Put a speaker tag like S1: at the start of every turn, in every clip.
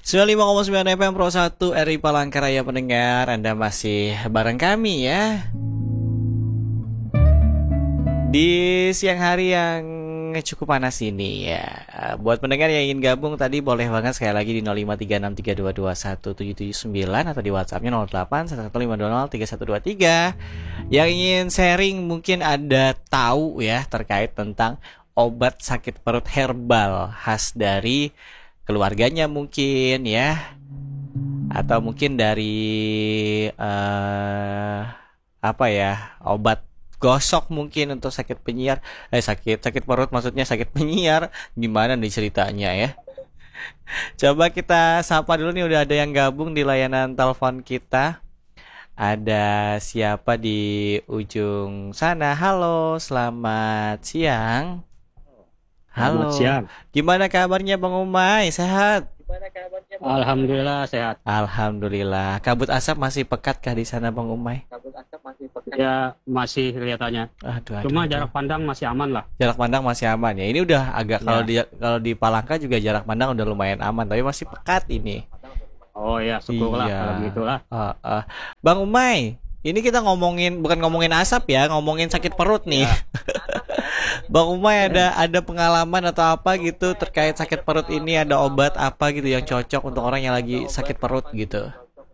S1: 95,9 FM Pro 1 RI Palangkaraya pendengar, Anda masih bareng kami ya di siang hari yang cukup panas ini ya. Buat pendengar yang ingin gabung tadi boleh banget sekali lagi di 053632217779 atau di WhatsApp-nya 0815203123. Yang ingin sharing mungkin ada tahu ya terkait tentang obat sakit perut herbal khas dari keluarganya mungkin ya, atau mungkin dari apa ya, obat gosok mungkin untuk sakit penyiar, sakit perut maksudnya, sakit penyiar. Gimana nih ceritanya ya? Coba kita sapa dulu nih, udah ada yang gabung di layanan telepon kita. Ada siapa di ujung sana? Halo, selamat siang. Halo.
S2: Selamat siang.
S1: Gimana kabarnya Bang Umay? Sehat?
S2: Alhamdulillah sehat.
S1: Alhamdulillah. Kabut asap masih pekatkah di sana Bang Umay?
S2: Ya masih kelihatannya.
S1: Aduh,
S2: Cuma jarak pandang masih aman lah.
S1: Jarak pandang masih aman ya. Ini udah agak
S2: Ya.
S1: kalau di Palangka juga jarak pandang udah lumayan aman, tapi masih pekat ini.
S2: Oh ya, syukurlah
S1: Iya.
S2: kalau begitulah.
S1: Bang Umay, ini kita bukan ngomongin asap ya, ngomongin sakit perut nih.
S2: Ya.
S1: Bang Umay ada pengalaman atau apa gitu terkait sakit perut ini, ada obat apa gitu yang cocok untuk orang yang lagi sakit perut gitu?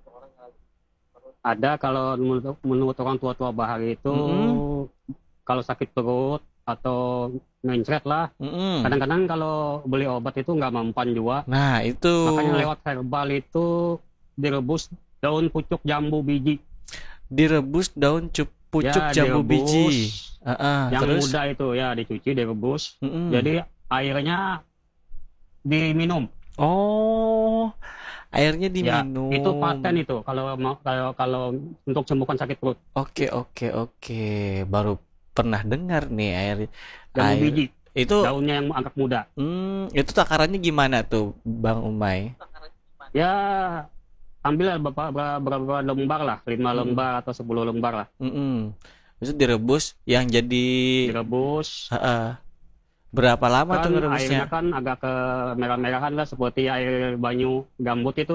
S2: Ada kalau menurut orang tua-tua bahari itu kalau sakit perut atau mencret lah. Kadang-kadang kalau beli obat itu nggak mempan juga.
S1: Nah itu.
S2: Makanya lewat herbal itu direbus daun pucuk jambu biji.
S1: Direbus daun pucuk
S2: Ya,
S1: jambu
S2: direbus.
S1: biji.
S2: Yang
S1: Terus?
S2: muda itu ya dicuci, direbus. Jadi airnya diminum.
S1: Oh, airnya
S2: Ya,
S1: diminum.
S2: itu paten itu kalau untuk sembuhkan sakit perut.
S1: Oke. Baru pernah dengar nih
S2: Jambu
S1: air.
S2: biji,
S1: Itu
S2: daunnya yang agak muda.
S1: itu takarannya gimana tuh Bang Umay?
S2: Ya, ambil berapa lembar lah, 5 lembar atau 10 lembar lah.
S1: Itu direbus yang jadi
S2: Direbus.
S1: berapa lama tuh
S2: Kan
S1: merebusnya?
S2: airnya kan agak ke merah-merahan lah, seperti air banyu gambut itu.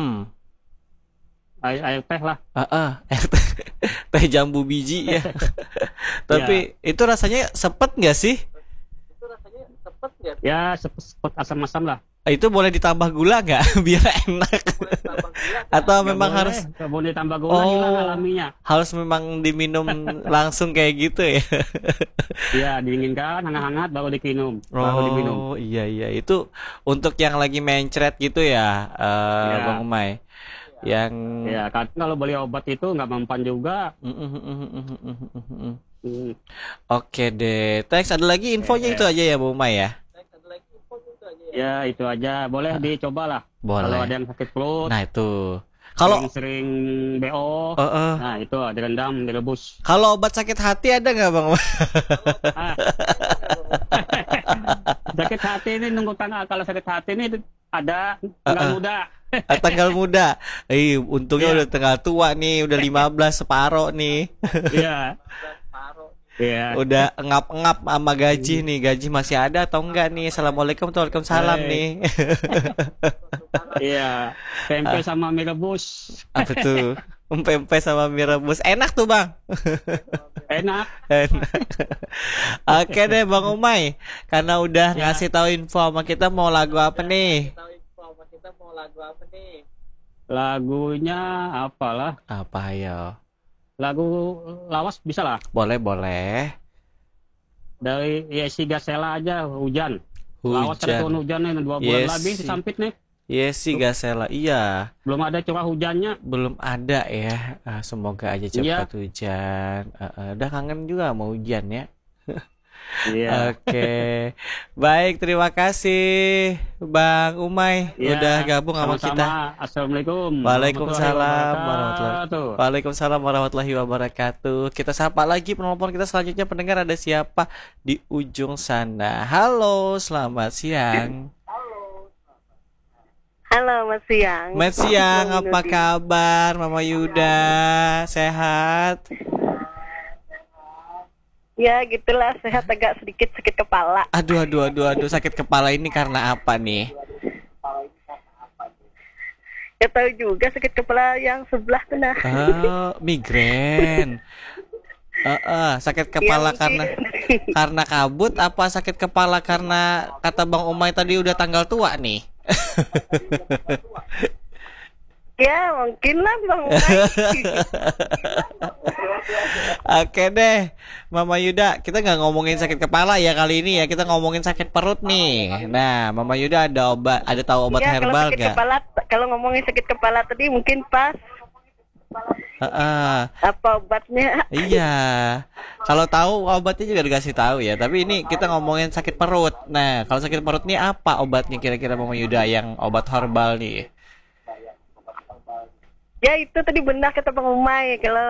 S2: Air teh lah.
S1: Teh jambu biji ya. Tapi itu rasanya sepet nggak sih?
S2: Ya, seperti asam-asam lah.
S1: Itu boleh ditambah gula nggak biar enak? Atau memang harus
S2: Nggak boleh tambah gula, hilang alaminya.
S1: harus memang diminum langsung kayak gitu ya?
S2: Ya, dinginkan hangat-hangat baru diminum.
S1: Oh iya, itu untuk yang lagi mencret gitu ya,
S2: Ya.
S1: Bang Umay. Yang
S2: Ya, kan kalau beli obat itu nggak mempan juga.
S1: Oke deh, thanks. Ada lagi infonya itu aja ya Bang Umay ya?
S2: Ya, itu aja. Boleh dicoba lah.
S1: Boleh.
S2: Kalau ada yang sakit perut,
S1: Nah itu, kalau
S2: sering BO, nah itu direndam, direbus.
S1: kalau obat sakit hati ada nggak Bang Umay?
S2: Ah. Sakit hati ini nunggu tanggal. Kalau sakit hati ini ada tanggal muda.
S1: Tanggal muda. Untungnya
S2: Iya.
S1: udah tanggal tua nih, udah 15 separoh nih.
S2: Iya. Iya.
S1: Udah engap-engap sama gaji nih. Gaji masih ada atau enggak nih? Assalamualaikum, waalaikumsalam nih.
S2: Iya. Tempe sama mie rebus.
S1: Apa tuh? Pempek sama mie rebus. Enak tuh Bang.
S2: Enak.
S1: Enak. Oke deh Bang Umay, karena udah ngasih tahu info sama kita, mau lagu apa nih?
S2: Lagunya apalah?
S1: Apa ya?
S2: Lagu lawas bisa lah.
S1: Boleh.
S2: Dari Yesi Gasela aja, hujan. Lawas ada turun hujan nih, 2 bulan
S1: Yesi.
S2: lebih sampit nih.
S1: Yesi Gasela, iya.
S2: Belum ada curah hujannya.
S1: Belum ada ya. Semoga aja cepat hujan. Udah kangen juga mau hujan ya.
S2: Iya.
S1: Oke. Baik, terima kasih Bang Umay udah gabung sama kita.
S2: Assalamualaikum.
S1: Waalaikumsalam warahmatullahi wabarakatuh. Kita sapa lagi penelpon kita selanjutnya, pendengar, ada siapa di ujung sana? Halo, selamat siang.
S3: Halo, Mas Siang.
S1: Mas Siang, apa kabar Mama Yuda? Sehat?
S3: Ya gitulah, sehat, agak sedikit sakit kepala.
S1: Aduh, sakit kepala ini karena apa nih?
S3: Ya tahu juga sakit kepala yang sebelah tuh nah.
S1: Migrain. Sakit kepala karena kabut apa sakit kepala karena kata Bang Umay tadi udah tanggal tua nih?
S3: Ya mungkin lah Bang Umay.
S1: Oke deh, Mama Yuda, kita nggak ngomongin sakit kepala ya kali ini ya, kita ngomongin sakit perut nih. Nah, Mama Yuda ada tahu obat
S3: Ya,
S1: herbal nggak?
S3: Kalau ngomongin sakit kepala tadi mungkin pas. Apa obatnya?
S1: Iya, kalau tahu obatnya juga dikasih tahu ya. Tapi ini kita ngomongin sakit perut. Nah, kalau sakit perut nih apa obatnya kira-kira Mama Yuda yang obat herbal nih?
S3: Ya itu tadi benar kata Bang Umay. Kalau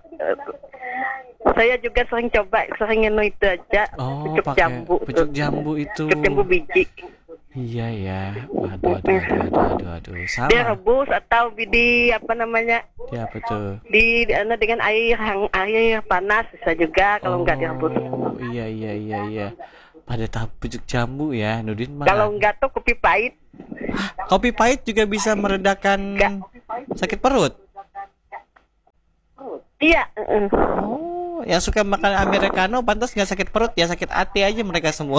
S3: saya juga sering ngenu itu aja. Pucuk jambu.
S1: Pucuk jambu itu.
S3: Pucuk jambu biji.
S1: Iya ya. Waduh. Sama.
S3: Dia rebus atau apa namanya?
S1: Ya betul.
S3: Dengan air panas bisa juga kalau nggak direbus.
S1: Oh iya. Pada tahap pucuk jambu ya, Nudin mah.
S3: Kalau nggak tuh kopi pahit.
S1: Kopi pahit juga bisa meredakan sakit perut.
S3: Iya.
S1: Oh, yang suka makan americano pantas nggak sakit perut ya, sakit hati aja mereka semua.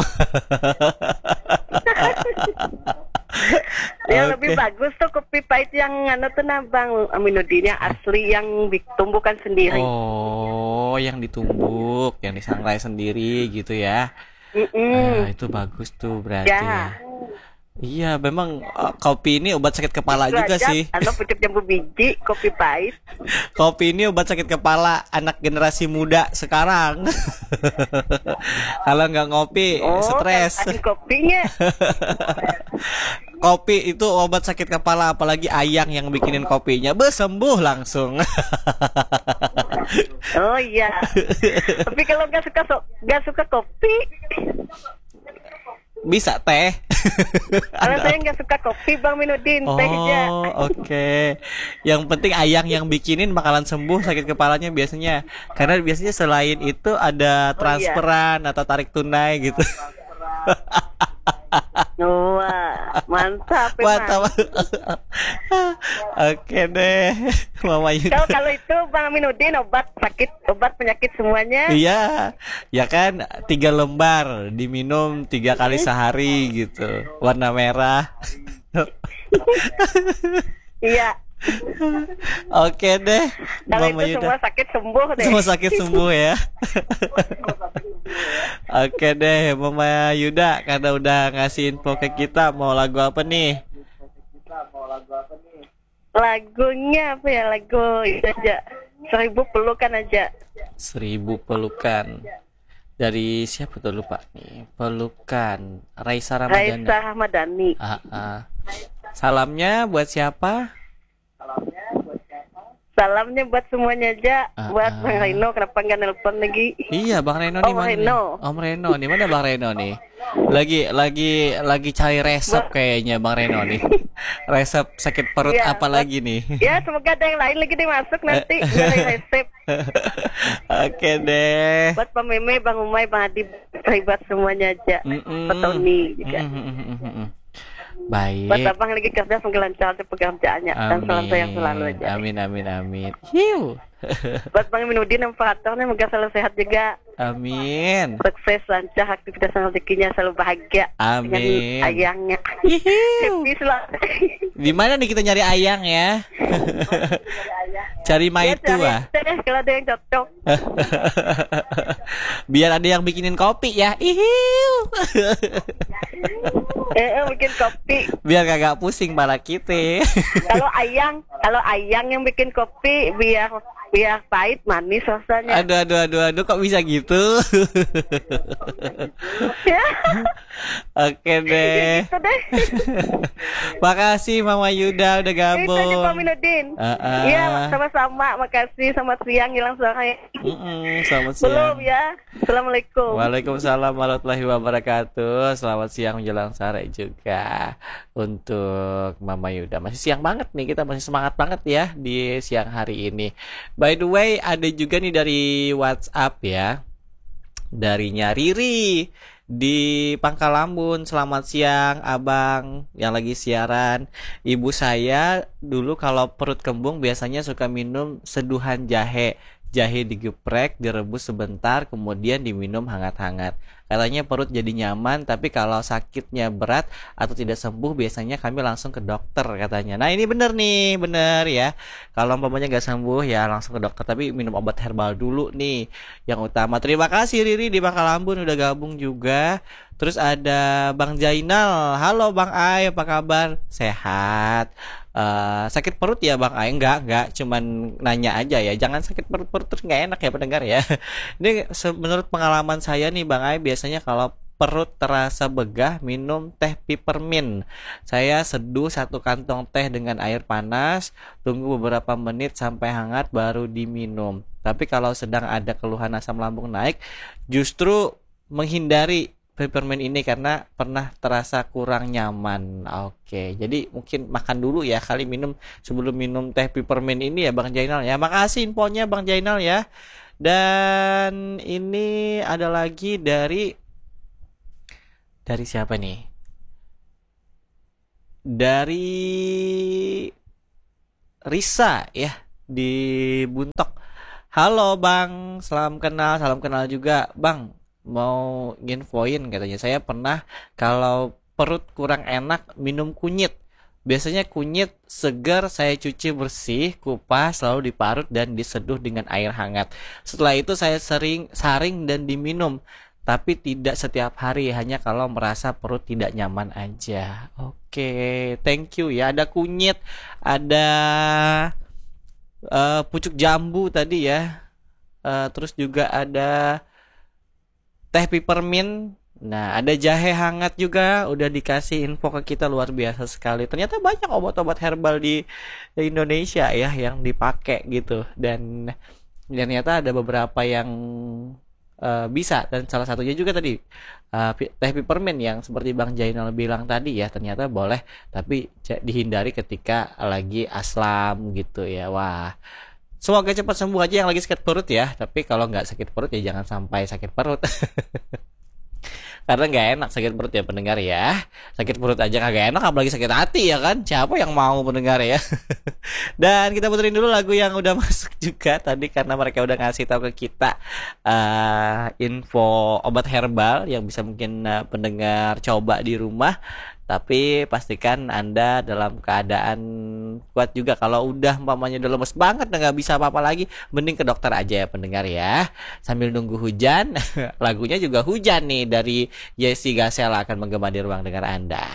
S3: Yang lebih bagus tuh kopi pahit yang tuh Bang Aminuddin yang asli yang ditumbuhkan sendiri.
S1: Oh, yang ditumbuk, yang disangrai sendiri gitu ya. Itu bagus tuh berarti. Ya. Iya, memang kopi ini obat sakit kepala itu juga sih.
S3: Pucuk jambu biji, kopi pahit.
S1: Kopi ini obat sakit kepala anak generasi muda sekarang. Kalau nggak ngopi, stres.
S3: Kopinya.
S1: Kopi itu obat sakit kepala, apalagi Ayang yang bikinin kopinya, sembuh langsung.
S3: Oh iya. Tapi kalau nggak suka kopi,
S1: bisa teh.
S3: Kalau saya nggak suka kopi Bang Minuddin, teh aja.
S1: Oke. Yang penting Ayang yang bikinin bakalan sembuh sakit kepalanya biasanya. Karena biasanya selain itu ada transferan atau tarik tunai gitu.
S3: Wah, mantap.
S1: Oke deh, Mama Yuda.
S3: Kalau itu Bang Aminuddin obat penyakit semuanya.
S1: Iya, ya kan 3 lembar diminum 3 kali sehari gitu, warna merah.
S3: Iya.
S1: Oke deh,
S3: Kalau
S1: Mama
S3: itu
S1: Yuda.
S3: semua sakit sembuh deh.
S1: Semua sakit sembuh ya. Oke deh, Mama Yuda, karena udah ngasih info ke kita, mau lagu apa nih?
S3: Lagunya apa ya? Lagu itu aja. 1000 pelukan aja.
S1: 1000 pelukan. Dari siapa tuh lupa nih? Pelukan Raisa
S3: Ramadhani.
S1: Salamnya buat siapa?
S3: Salamnya buat semuanya aja. Buat Bang Reno, kenapa nggak nelpon lagi?
S1: Iya, Bang Reno di mana? Om Reno, di mana Bang Reno nih? Lagi cari resep kayaknya Bang Reno nih. Resep sakit perut apa lagi nih?
S3: Ya, semoga ada yang lain lagi dimasuk nanti nyari resep.
S1: Oke deh.
S3: Buat Pak Meme, Bang Umay, Bang Adi, buat semuanya aja. Pak Tony juga.
S1: Baik.
S3: Buat abang lagi kerja semoga lancar pekerjaannya dan salam sayang selalu aja.
S1: Amin. Hiu.
S3: Buat Bang Minuddin operatornya semoga selalu sehat juga.
S1: Amin.
S3: Sukses lancar aktivitas dan rezekinya selalu bahagia.
S1: Amin.
S3: Dengan ayangnya. Happy selalu.
S1: Di mana nih kita nyari Ayang ya? Cari Maitu
S3: kalau ada yang cocok.
S1: Biar ada yang bikinin kopi ya. Ihiu.
S3: Bikin kopi.
S1: Biar kagak pusing pala kita.
S3: Kalau ayang yang bikin kopi biar pahit manis rasanya.
S1: Aduh, kok bisa gitu?
S3: Ya.
S1: Oke deh.
S3: Gitu deh.
S1: Makasih Mama Yuda udah gabung.
S3: Itu aja Pak Minuddin. Iya, sama-sama. Makasih, selamat siang, hilang sore.
S1: Selamat siang.
S3: Belum ya. Assalamualaikum.
S1: Waalaikumsalam warahmatullahi wabarakatuh. Selamat siang menjelang sore juga untuk Mama Yuda. Masih siang banget nih, kita masih semangat banget ya di siang hari ini. By the way, ada juga nih dari WhatsApp ya. Darinya Riri. di Pangkalambun. Selamat siang abang yang lagi siaran. Ibu saya dulu kalau perut kembung biasanya suka minum seduhan jahe. Jahe digeprek, direbus sebentar, kemudian diminum hangat-hangat. Katanya perut jadi nyaman, tapi kalau sakitnya berat atau tidak sembuh, biasanya kami langsung ke dokter katanya. Nah ini bener nih, bener ya. Kalau umpamanya nggak sembuh ya langsung ke dokter, tapi minum obat herbal dulu nih yang utama. Terima kasih Riri di Pangkalambun udah gabung juga. Terus ada Bang Jainal. Halo Bang Ai, apa kabar? Sehat. Sakit perut ya Bang Ai? Enggak, cuman nanya aja ya. Jangan sakit perut terus nggak enak ya pendengar ya. Ini menurut pengalaman saya nih Bang Ai, biasanya kalau perut terasa begah minum teh peppermint. Saya seduh 1 kantong teh dengan air panas, tunggu beberapa menit sampai hangat baru diminum. Tapi kalau sedang ada keluhan asam lambung naik, justru menghindari peppermint ini karena pernah terasa kurang nyaman. Oke, jadi mungkin makan dulu ya kali minum sebelum minum teh peppermint ini ya Bang Jainal ya. Makasih infonya Bang Jainal ya. Dan ini ada lagi dari siapa nih? Dari Risa ya di Buntok. Halo Bang, salam kenal juga Bang. Mau nginfoin katanya, saya pernah kalau perut kurang enak minum kunyit. Biasanya kunyit segar saya cuci bersih, kupas, lalu diparut dan diseduh dengan air hangat. Setelah itu saya sering saring dan diminum, tapi tidak setiap hari, hanya kalau merasa perut tidak nyaman aja. Oke, thank you ya. Ada kunyit, ada pucuk jambu tadi ya. Terus juga ada teh peppermint. Nah, ada jahe hangat juga. Udah dikasih info ke kita, luar biasa sekali. Ternyata banyak obat-obat herbal di Indonesia ya yang dipakai gitu. Dan ternyata ada beberapa yang bisa. Dan salah satunya juga tadi teh peppermint yang seperti Bang Jainal bilang tadi ya, ternyata boleh, tapi dihindari ketika lagi aslam gitu ya. Wah, semoga cepat sembuh aja yang lagi sakit perut ya. Tapi kalau nggak sakit perut ya jangan sampai sakit perut. Karena nggak enak sakit perut ya pendengar ya. Sakit perut aja kagak enak, apalagi sakit hati ya kan. Siapa yang mau pendengar ya. Dan kita puterin dulu lagu yang udah masuk juga tadi, karena mereka udah ngasih tahu ke kita info obat herbal yang bisa mungkin pendengar coba di rumah. Tapi pastikan Anda dalam keadaan kuat juga. Kalau udah umpamanya udah lemes banget dan nggak bisa apa-apa lagi, mending ke dokter aja ya pendengar ya. Sambil nunggu hujan, lagunya juga hujan nih dari Yesi Gasela akan menggema di ruang dengar Anda.